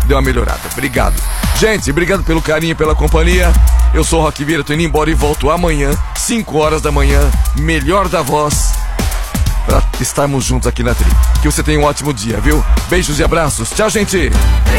deu uma melhorada. Obrigado. Gente, obrigado pelo carinho, pela companhia. Eu sou o Rock Vieira, tô indo embora e volto amanhã, 5 horas da manhã, melhor da voz, pra estarmos juntos aqui na Tri. Que você tenha um ótimo dia, viu? Beijos e abraços. Tchau, gente!